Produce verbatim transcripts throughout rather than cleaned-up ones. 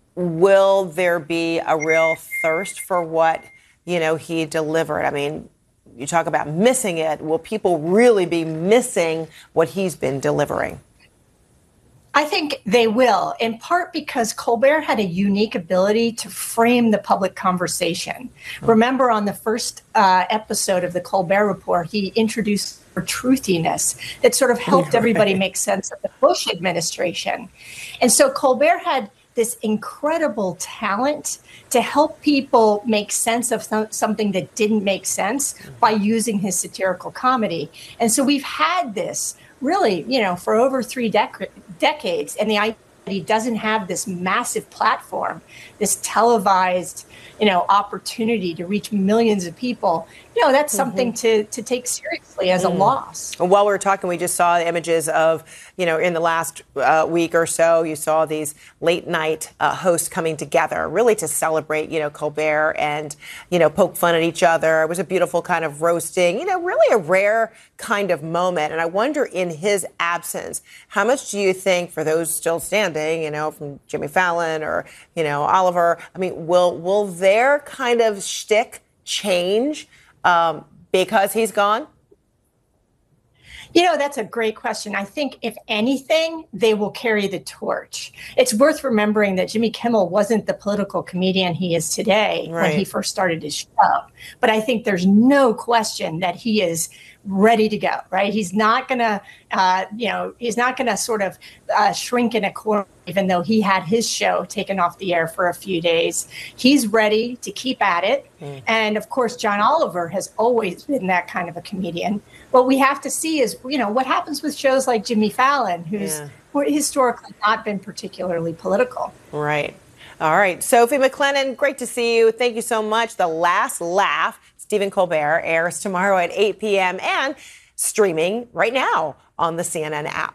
will there be a real thirst for what, you know, he delivered? I mean, you talk about missing it. Will people really be missing what he's been delivering? I think they will, in part because Colbert had a unique ability to frame the public conversation. Remember, on the first uh, episode of the Colbert Report, he introduced truthiness that sort of helped everybody make sense of the Bush administration. And so Colbert had this incredible talent to help people make sense of th- something that didn't make sense by using his satirical comedy. And so we've had this really, you know, for over three dec- decades. And the idea that he doesn't have this massive platform, this televised, you know, opportunity to reach millions of people, you know, that's something mm-hmm. to, to take seriously as mm. a loss. While we were talking, we just saw images of, you know, in the last uh, week or so, you saw these late night uh, hosts coming together really to celebrate, you know, Colbert and, you know, poke fun at each other. It was a beautiful kind of roasting, you know, really a rare kind of moment. And I wonder, in his absence, how much do you think, for those still standing, you know, from Jimmy Fallon or, you know, Oliver, I mean, will will their kind of shtick change um, because he's gone? You know, that's a great question. I think, if anything, they will carry the torch. It's worth remembering that Jimmy Kimmel wasn't the political comedian he is today right. when he first started his show. But I think there's no question that he is ready to go, right? He's not going to, uh, you know, he's not going to sort of uh, shrink in a corner, even though he had his show taken off the air for a few days. He's ready to keep at it. Mm. And of course, John Oliver has always been that kind of a comedian. What we have to see is, you know, what happens with shows like Jimmy Fallon, who's yeah. historically not been particularly political. Right. All right. Sophie McLennan, great to see you. Thank you so much. The Last Laugh, Stephen Colbert, airs tomorrow at eight p.m. and streaming right now on the C N N app.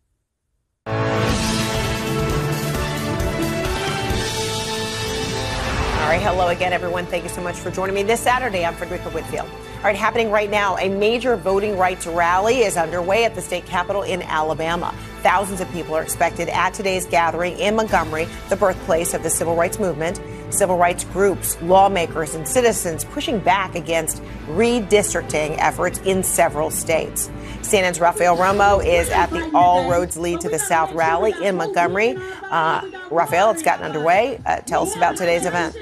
All right, hello again, everyone. Thank you so much for joining me this Saturday. I'm Frederica Whitfield. All right, happening right now, a major voting rights rally is underway at the state capitol in Alabama. Thousands of people are expected at today's gathering in Montgomery, the birthplace of the civil rights movement. Civil rights groups, lawmakers, and citizens pushing back against redistricting efforts in several states. C N N's Rafael Romo is at the All Roads Lead to the South rally in Montgomery. Uh, Rafael, it's gotten underway. Uh, tell us about today's event.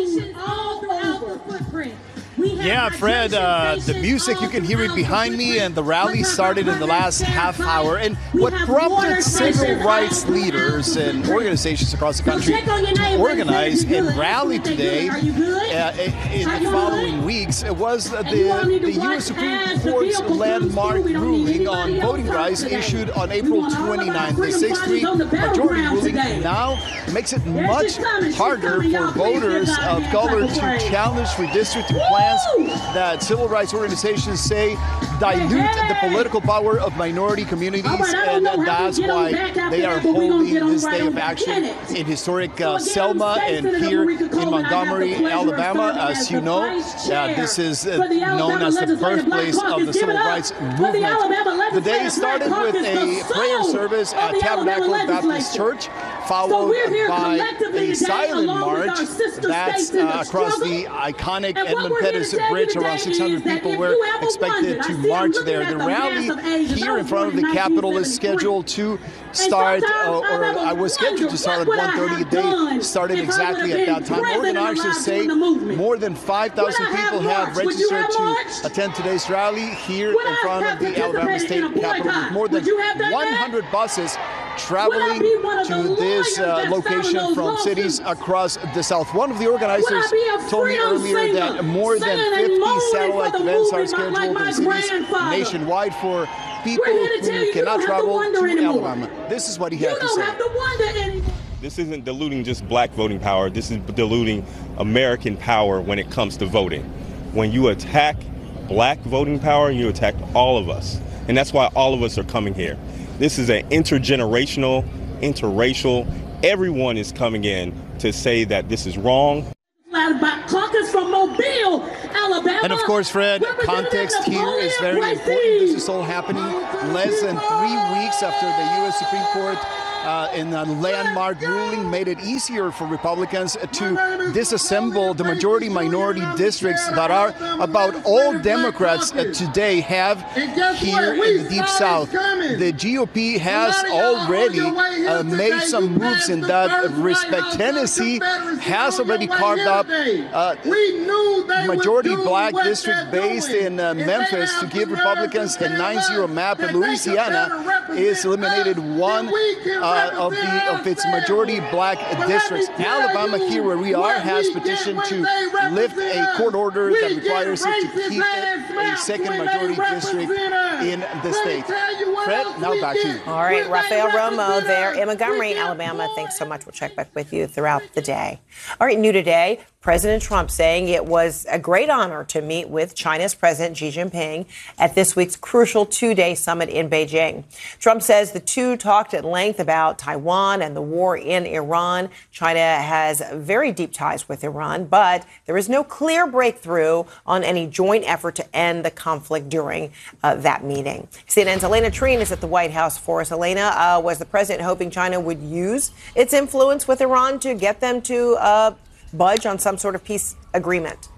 Yeah, Fred, uh, the music, you can hear it behind me, and the rally started in the last half hour. And what prompted civil rights leaders and organizations across the country to organize and rally today uh, in the following weeks was the, the U S Supreme Court's landmark ruling on voting rights issued on April twenty-ninth. The six three majority ruling now makes it much harder for voters of color to challenge redistricting plans that civil rights organizations say dilute the political power of minority communities, and that's why they are holding this day of action in historic uh, Selma and here in Montgomery, Alabama. As you know, uh, this is uh, known as the birthplace of the civil rights movement. The day started with a prayer service at Tabernacle Baptist Church, followed by a silent march that's uh, across the iconic Edmund Pettus Bridge. Around six hundred people were expected to march there. The rally here in front of the Capitol is scheduled to start, uh, or I was scheduled to start at one thirty. They started exactly at that time. Organizers say more than five thousand people have registered to attend today's rally here in front of the Alabama State Capitol, with more than one hundred buses traveling to this uh, location from cities across the South. One of the organizers told me earlier that more than fifty satellite events are scheduled in cities nationwide for people who cannot travel to Alabama. This is what he had to say. This isn't diluting just black voting power. This is diluting American power when it comes to voting. When you attack black voting power, you attack all of us. And that's why all of us are coming here. This is an intergenerational, interracial. Everyone is coming in to say that this is wrong. Caucus from Mobile, Alabama. And of course, Fred, context here is very important. This is all happening less than three weeks after the U S Supreme Court uh, in a landmark ruling, made it easier for Republicans to disassemble the majority-minority districts that are about all Democrats uh, today have here in the Deep South. The G O P has already uh, made some moves in that respect. Tennessee has already carved up uh, majority black district based in uh, Memphis to give Republicans a nine zero map, and Louisiana is eliminated one uh, of the of its majority black districts. Alabama, here where we are, has petitioned to lift a court order that requires it to keep it a second majority district in the state. Fred, now back to you. All right, Rafael Romo there in Montgomery, Alabama. Thanks so much. We'll check back with you throughout the day. All right, new today, President Trump saying it was a great honor to meet with China's President Xi Jinping at this week's crucial two-day summit in Beijing. Trump says the two talked at length about Taiwan and the war in Iran. China has very deep ties with Iran, but there is no clear breakthrough on any joint effort to end the conflict during uh, that meeting. C N N's Elena Treen is at the White House for us. Elena, uh, was the president hoping China would use its influence with Iran to get them to uh, budge on some sort of peace agreement?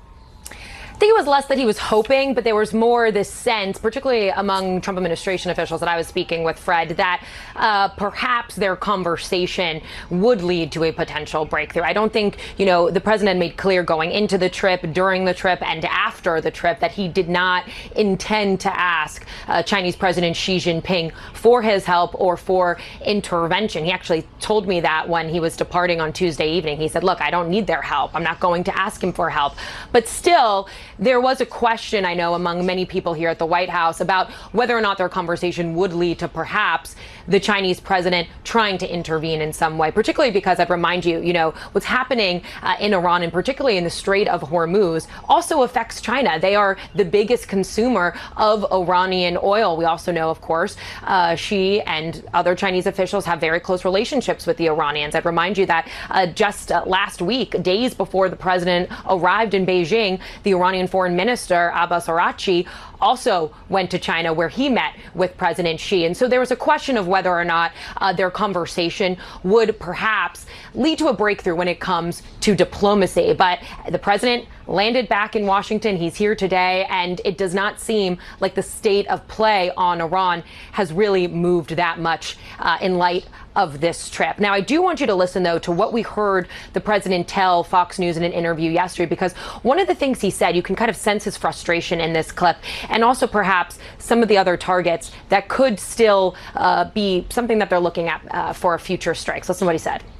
I think it was less that he was hoping, but there was more this sense, particularly among Trump administration officials that I was speaking with, Fred, that uh, perhaps their conversation would lead to a potential breakthrough. I don't think, you know, the president made clear going into the trip, during the trip, and after the trip that he did not intend to ask uh, Chinese President Xi Jinping for his help or for intervention. He actually told me that when he was departing on Tuesday evening. He said, look, I don't need their help. I'm not going to ask him for help. But still, there was a question, I know, among many people here at the White House about whether or not their conversation would lead to perhaps the Chinese president trying to intervene in some way, particularly because I'd remind you, you know, what's happening uh, in Iran and particularly in the Strait of Hormuz also affects China. They are the biggest consumer of Iranian oil. We also know, of course, uh, Xi and other Chinese officials have very close relationships with the Iranians. I'd remind you that uh, just uh, last week, days before the president arrived in Beijing, the Iranian Foreign Minister Abbas Araghchi also went to China, where he met with President Xi. And so there was a question of whether or not uh, their conversation would perhaps lead to a breakthrough when it comes to diplomacy. But the president landed back in Washington. He's here today, and it does not seem like the state of play on Iran has really moved that much uh, in light of this trip. Now, I do want you to listen, though, to what we heard the president tell Fox News in an interview yesterday, because one of the things he said, you can kind of sense his frustration in this clip, and also perhaps some of the other targets that could still uh, be something that they're looking at uh, for future strikes. Listen to what he said.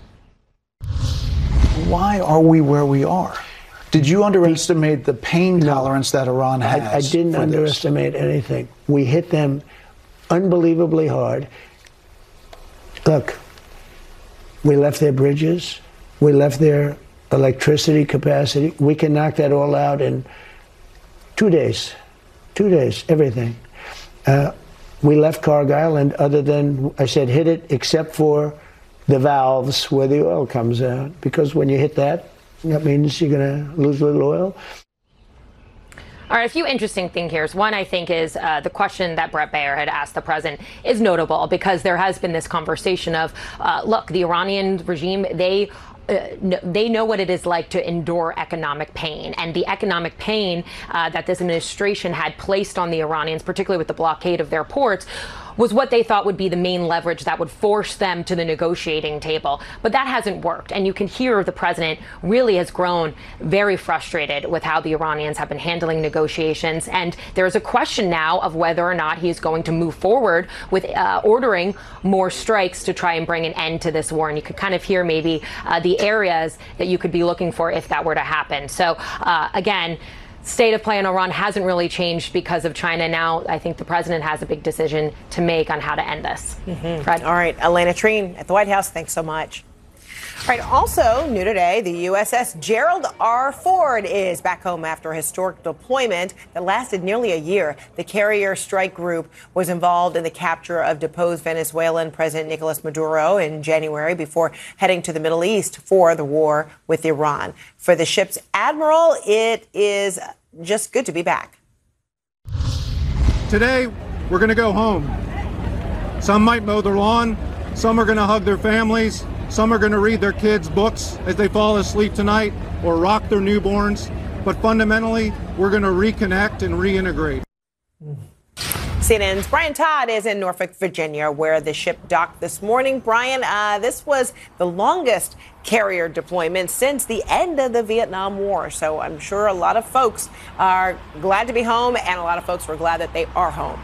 Why are we where we are? Did you underestimate the pain tolerance that Iran has? I, I didn't underestimate this? anything. We hit them unbelievably hard. Look, we left their bridges. We left their electricity capacity. We can knock that all out in two days. Two days, everything. Uh, we left Cargill, and other than, I said, hit it except for the valves where the oil comes out. Because when you hit that, that means you're going to lose a little oil. All right, a few interesting things here. One, I think, is uh, the question that Bret Baier had asked the president is notable because there has been this conversation of, uh, look, the Iranian regime, they Uh, they know what it is like to endure economic pain, and the economic pain uh, that this administration had placed on the Iranians, particularly with the blockade of their ports, was what they thought would be the main leverage that would force them to the negotiating table. But that hasn't worked. And you can hear the president really has grown very frustrated with how the Iranians have been handling negotiations. And there's a question now of whether or not he's going to move forward with uh, ordering more strikes to try and bring an end to this war. And you could kind of hear maybe uh, the areas that you could be looking for if that were to happen. So, uh, again, state of play in Iran hasn't really changed because of China. Now, I think the president has a big decision to make on how to end this. Mm-hmm. Fred. All right. Elena Treen at the White House. Thanks so much. All right. Also new today, the U S S Gerald R. Ford is back home after a historic deployment that lasted nearly a year. The carrier strike group was involved in the capture of deposed Venezuelan President Nicolas Maduro in January before heading to the Middle East for the war with Iran. For the ship's admiral, it is just good to be back. Today, we're going to go home. Some might mow their lawn. Some are going to hug their families. Some are going to read their kids' books as they fall asleep tonight or rock their newborns. But fundamentally, we're going to reconnect and reintegrate. C N N's Brian Todd is in Norfolk, Virginia, where the ship docked this morning. Brian, uh, this was the longest carrier deployment since the end of the Vietnam War. So I'm sure a lot of folks are glad to be home, and a lot of folks were glad that they are home.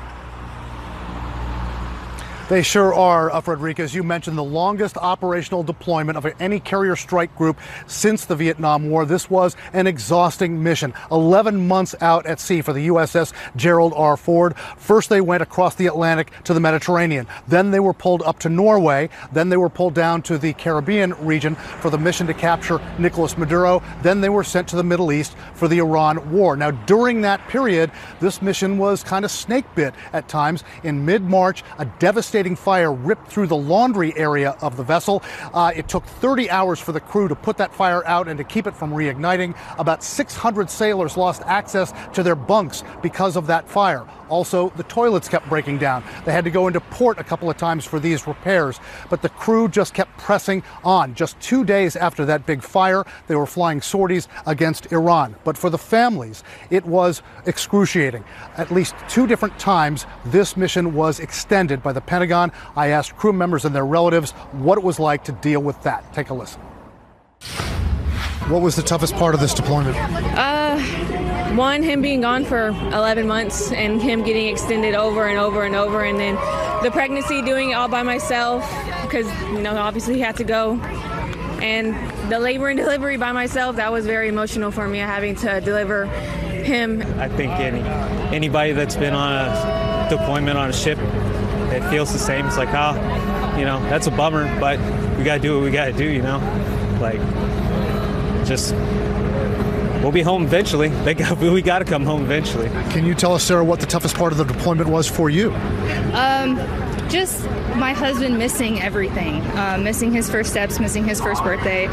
They sure are, uh, Frederica. As you mentioned, the longest operational deployment of any carrier strike group since the Vietnam War. This was an exhausting mission. eleven months out at sea for the U S S Gerald R. Ford. First, they went across the Atlantic to the Mediterranean. Then they were pulled up to Norway. Then they were pulled down to the Caribbean region for the mission to capture Nicolas Maduro. Then they were sent to the Middle East for the Iran war. Now, during that period, this mission was kind of snake bit at times. In mid-March, a devastating fire ripped through the laundry area of the vessel. Uh, it took thirty hours for the crew to put that fire out and to keep it from reigniting. About six hundred sailors lost access to their bunks because of that fire. Also, the toilets kept breaking down. They had to go into port a couple of times for these repairs, but the crew just kept pressing on. Just two days after that big fire, they were flying sorties against Iran. But for the families, it was excruciating. At least two different times, this mission was extended by the Pentagon. I asked crew members and their relatives what it was like to deal with that. Take a listen. What was the toughest part of this deployment? Uh, one, him being gone for eleven months and him getting extended over and over and over. And then the pregnancy, doing it all by myself because, you know, obviously he had to go. And the labor and delivery by myself, that was very emotional for me, having to deliver him. I think any anybody that's been on a deployment on a ship, it feels the same. It's like, oh, you know, that's a bummer, but we got to do what we got to do, you know? Like, just, we'll be home eventually. They got, we got to come home eventually. Can you tell us, Sarah, what the toughest part of the deployment was for you? Um, just my husband missing everything, uh, missing his first steps, missing his first birthday.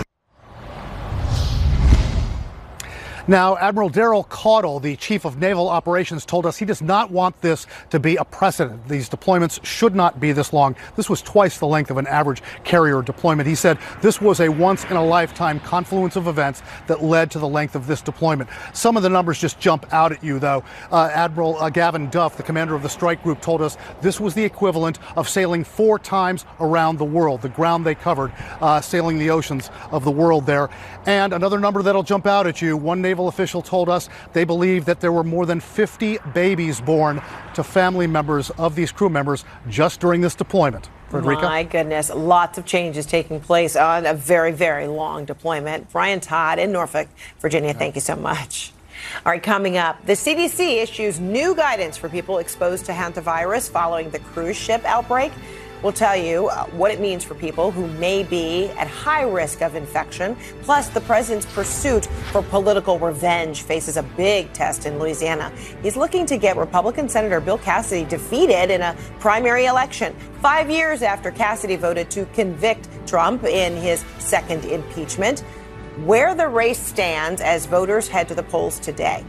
Now, Admiral Daryl Caudle, the chief of naval operations, told us he does not want this to be a precedent. These deployments should not be this long. This was twice the length of an average carrier deployment. He said this was a once-in-a-lifetime confluence of events that led to the length of this deployment. Some of the numbers just jump out at you, though. Uh, Admiral uh, Gavin Duff, the commander of the strike group, told us this was the equivalent of sailing four times around the world, the ground they covered, uh, sailing the oceans of the world there. And another number that'll jump out at you, one naval official told us they believe that there were more than fifty babies born to family members of these crew members just during this deployment. Frederica? My goodness, lots of changes taking place on a very, very long deployment. Brian Todd in Norfolk, Virginia, thank you so much. All right, coming up, the C D C issues new guidance for people exposed to hantavirus following the cruise ship outbreak. We'll tell you uh, what it means for people who may be at high risk of infection. Plus, the president's pursuit for political revenge faces a big test in Louisiana. He's looking to get Republican Senator Bill Cassidy defeated in a primary election, five years after Cassidy voted to convict Trump in his second impeachment. Where the race stands as voters head to the polls today.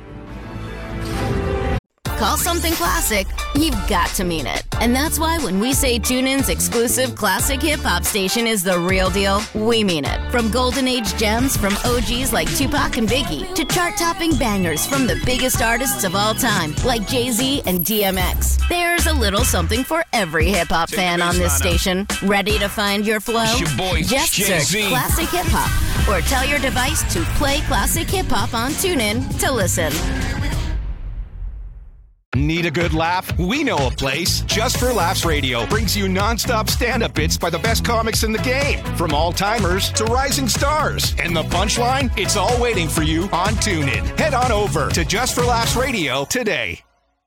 Call something classic, you've got to mean it. And that's why when we say TuneIn's exclusive classic hip-hop station is the real deal, we mean it. From golden age gems from O Gs like Tupac and Biggie to chart-topping bangers from the biggest artists of all time like Jay-Z and D M X. There's a little something for every hip-hop fan on this station. Ready to find your flow? It's your boy, Just Jay-Z. search Classic Hip Hop or tell your device to play Classic Hip Hop on TuneIn to listen. Need a good laugh? We know a place. Just for Laughs Radio brings you nonstop stand-up bits by the best comics in the game. From all-timers to rising stars. And the punchline? It's all waiting for you on TuneIn. Head on over to Just for Laughs Radio today.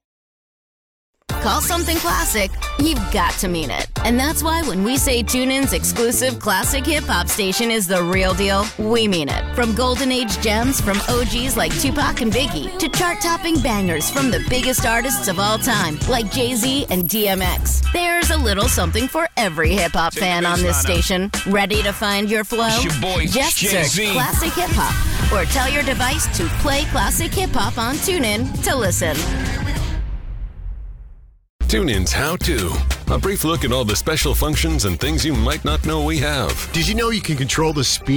Call something classic, you've got to mean it. And that's why when we say TuneIn's exclusive classic hip-hop station is the real deal, we mean it. From golden age gems from O Gs like Tupac and Biggie to chart-topping bangers from the biggest artists of all time like Jay-Z and D M X. There's a little something for every hip-hop fan on this station. Ready to find your flow? It's your boy, Just Jay-Z. search Classic Hip Hop or tell your device to play Classic Hip Hop on TuneIn to listen. TuneIn's How To A brief look at all the special functions and things you might not know we have. Did you know you can control the speed